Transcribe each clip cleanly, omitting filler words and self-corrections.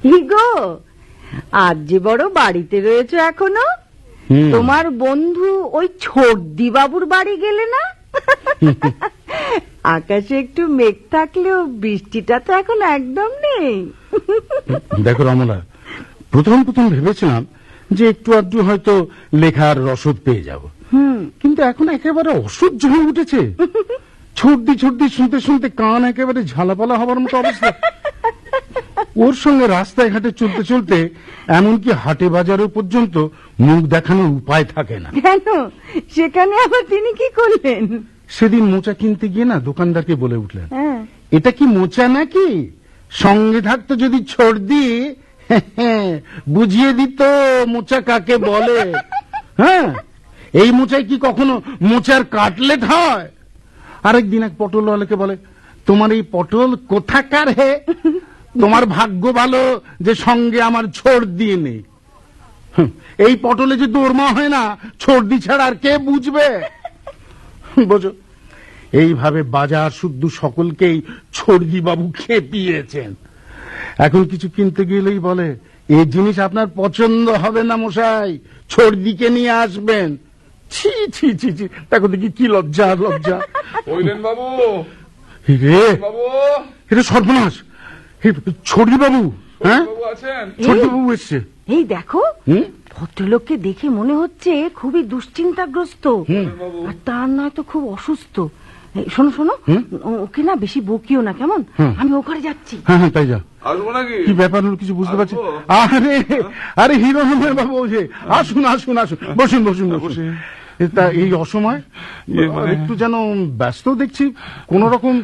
গো, আজ যে বড় বাড়িতে রয়েছে এখনো, তোমার বন্ধু ওই ছোটদি বাবুর বাড়ি গেলে না? আকাশে একটু মেঘ থাকলেও বৃষ্টিটা তো এখন একদম নেই। দেখো রমলা, প্রথম প্রথম ভেবেছিলাম যে একটু আধটু হয়তো লেখার রসদ পেয়ে যাব, কিন্তু এখন একেবারে অসহ্য হয়ে উঠেছে। ছর্দি ছর্দি শুনতে শুনতে কান একেবারে ঝালাপালা হবার মতো অবস্থা। ওর সঙ্গে রাস্তায় ঘাটে চলতে চলতে এমনকি হাটে বাজারও পর্যন্ত মুখ দেখানোর উপায় থাকে না। কেন, সেখানে আবার তিনি কি করলেন? সেদিন মোচা কিনতে গিয়ে না দোকানদারকে বলে উঠলেন, এটা কি মোচা নাকি? সঙ্গে থাকতো যদি ছর্দি বুঝিয়ে দিত মোচা কাকে বলে। হ্যাঁ, এই মোচায় কি কখনো মোচার কাটলেট হয়? আরেকদিন এক পটলওয়ালাকে বলে, তোমার এই পটল কোথাকার হে? তোমার ভাগ্য ভালো যে সঙ্গে আমার ছর্দি নেই। এই পটলে যে দোরমা হয় না, ছর্দি ছাড়া আর কে বুঝবে? বোঝো, এইভাবে বাজার শুদ্ধ সকলকেই ছর্দি বাবু খেপিয়েছেন। এখন কিছু কিনতে গেলেই বলে, এই জিনিস আপনার পছন্দ হবে না মশাই, ছর্দিকে নিয়ে আসবেন। ছি ছি ছি ছি, দেখো দেখি কি লজ্জা লজ্জা। বাবু, এটা সর্বনাশ। ছর্দি বাবু, হ্যাঁ ছর্দি বাবু এসছে। এই দেখো, ভদ্রলোককে দেখে মনে হচ্ছে খুবই দুশ্চিন্তাগ্রস্ত, আর তার নয় তো খুব অসুস্থ। শোনো শোনো, ওকে না বেশি বকিও না, কেমন? আমি ও ঘরে যাচ্ছি। হ্যাঁ হ্যাঁ, তাই যা। আসবো নাকি? কি ব্যাপার হলো কিছু বুঝতে পারছি। আরে আরে হিরো বাবু, আসুন আসুন আসুন, বসুন বসুন বসুন। তা এই অসময় একটু যেন ব্যস্ত দেখছি কোন রকম।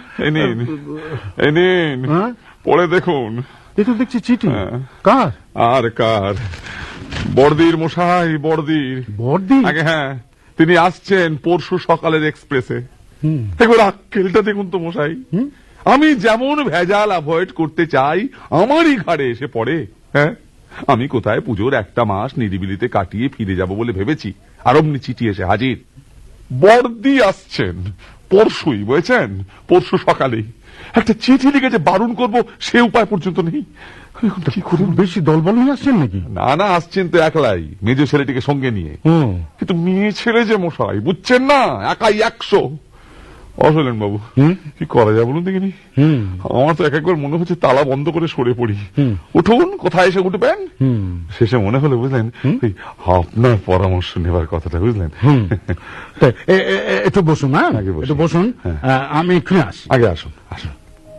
পরে দেখুন, এ তো দেখছি চিঠি। কার? আর কার? বড়দির মশাই, বড়দির। বড়দি? আগে হ্যাঁ, তিনি আসছেন পরশু সকালের এক্সপ্রেসে। একবার আক্কেলটা দেখুন তো মশাই, আমি যেমন ভেজাল অ্যাভয়েড করতে চাই আমারই ঘাড়ে এসে পড়ে। হ্যাঁ, আমি কোথায় পুজোর একটা মাস নিরিবিলিতে কাটিয়ে ফিরে যাব বলে ভেবেছি, আর অমনি চিঠি এসে হাজির। বড়দি আসছেন পরশুই, বুঝেছেন? পরশু সকালে একটা চিঠি লিখেছে, বারণ করবো সে উপায় পর্যন্ত নেই। কি করুন, বেশি দলবল নিয়ে আসছেন নাকি? না না, আসছেন তো একলাই, মেজো ছেলেটিকে সঙ্গে নিয়ে। কিন্তু মেয়ে ছেলে যে মশাই, বুঝছেন না, একাই 100। অশোলেন বাবু, কি করা যায় বলুন দেখিনি? আমার তো একবার মনে হচ্ছে তালা বন্ধ করে সরে পড়ি। উঠুন, কোথায় এসে উঠবেন? শেষে মনে হলো, বুঝলেন, আপনার পরামর্শ নেবার কথাটা, বুঝলেন। একটু বসুন। হ্যাঁ, একটু বসুন, আমি এক্ষুনি আসি। আগে আসুন আসুন।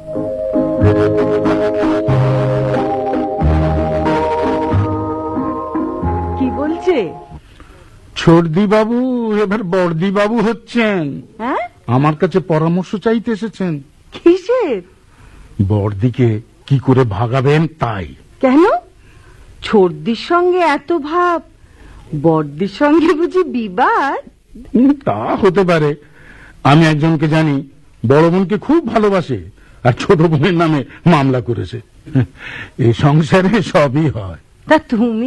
কি বলছে? ছর্দি বাবু এবার বড়দি বাবু হচ্ছেন। হ্যাঁ, আমার কাছে পরামর্শ চাইতে এসেছেন। কিসের? বড়দিকে কি করে ভাগাবেন তাই। কেন? ছর্দির সঙ্গে এত ভাব, বড়দির সঙ্গে বুঝি বিবাদ? তা হতে পারে। আমি একজনকে জানি, বড় বোনকে খুব ভালোবাসে, আর ছোট বোনের নামে মামলা করেছে। এই সংসারে সবই হয়। তা তুমি